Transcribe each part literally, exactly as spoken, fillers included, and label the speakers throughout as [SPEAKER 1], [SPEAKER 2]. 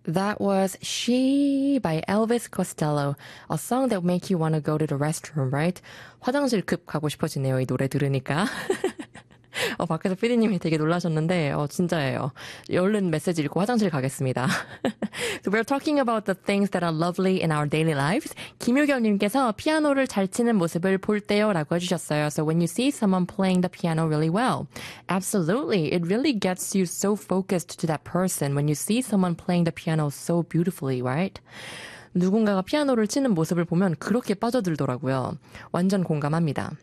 [SPEAKER 1] That was She by Elvis Costello, a song that will make you want to go to the restroom, right? 화장실 급 가고 싶어지네요, 이 노래 들으니까. 어, 밖에서 피디님이 되게 놀라셨는데, 어, 진짜예요. 얼른 메시지 읽고 화장실 가겠습니다. So we're talking about the things that are lovely in our daily lives. 김효경님께서 피아노를 잘 치는 모습을 볼 때요 라고 해주셨어요. So when you see someone playing the piano really well. Absolutely. It really gets you so focused to that person when you see someone playing the piano so beautifully, right? 누군가가 피아노를 치는 모습을 보면 그렇게 빠져들더라고요. 완전 공감합니다.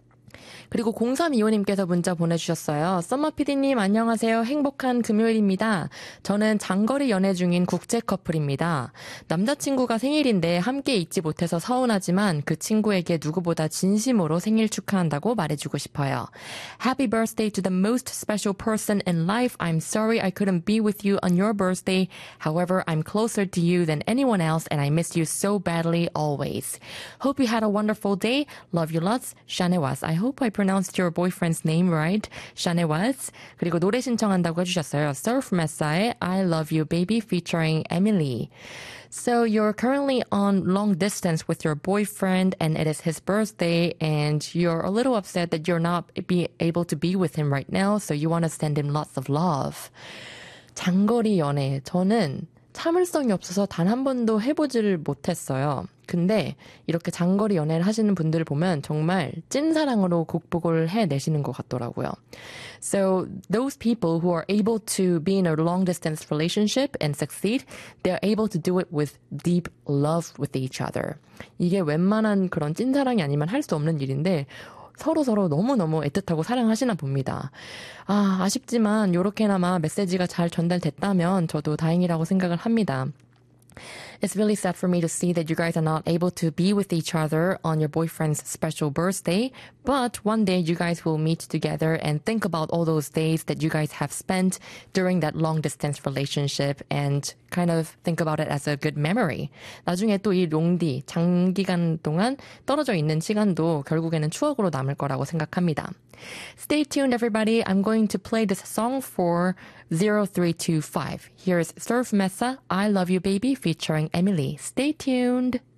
[SPEAKER 1] 그리고 공삼이오님께서 문자 보내주셨어요. 썸머 피디님 안녕하세요. 행복한 금요일입니다. 저는 장거리 연애 중인 국제 커플입니다. 남자친구가 생일인데 함께 있지 못해서 서운하지만 그 친구에게 누구보다 진심으로 생일 축하한다고 말해주고 싶어요. Happy birthday to the most special person in life. I'm sorry I couldn't be with you on your birthday. However, I'm closer to you than anyone else and I miss you so badly always. Hope you had a wonderful day. Love you lots. 샤네와스. I hope I pronounced your boyfriend's name right. 샤네와스. 그리고 노래 신청한다고 해주셨어요. Surf Messa의 I Love You Baby featuring Emily. So you're currently on long distance with your boyfriend and it is his birthday and you're a little upset that you're not be able to be with him right now. So you want to send him lots of love. 장거리 연애. 저는 참을성이 없어서 단 한 번도 해보지를 못했어요. 근데 이렇게 장거리 연애를 하시는 분들을 보면 정말 찐사랑으로 극복을 해내시는 것 같더라고요. So those people who are able to be in a long distance relationship and succeed, they're able to do it with deep love with each other. 이게 웬만한 그런 찐사랑이 아니면 할 수 없는 일인데 서로서로 너무너무 애틋하고 사랑하시나 봅니다. 아, 아쉽지만 요렇게나마 메시지가 잘 전달됐다면 저도 다행이라고 생각을 합니다. It's really sad for me to see that you guys are not able to be with each other on your boyfriend's special birthday, but one day you guys will meet together and think about all those days that you guys have spent during that long distance relationship and kind of think about it as a good memory. 나중에 또 이 롱디, 장기간 동안 떨어져 있는 시간도 결국에는 추억으로 남을 거라고 생각합니다. Stay tuned, everybody. I'm going to play this song for zero three two five. Here's Surf Mesa, I Love You Baby, featuring Emily. Stay tuned.